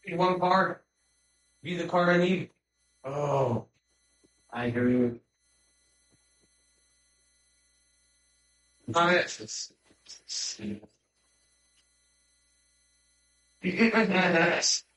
Need one card. Be the card I need. Oh, I hear you. Nice. Yes.